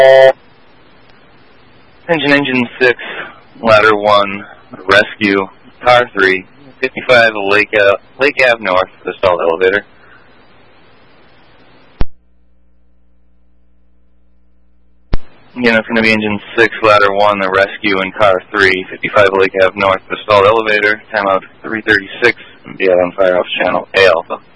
Engine 6, ladder 1, rescue, car 3, 55 Lake Ave North, the stalled elevator. Again, it's going to be engine 6, ladder 1, the rescue, and car 3, 55 Lake Ave North, the stalled elevator. Timeout 3:36, and be out on fire off channel A Alpha.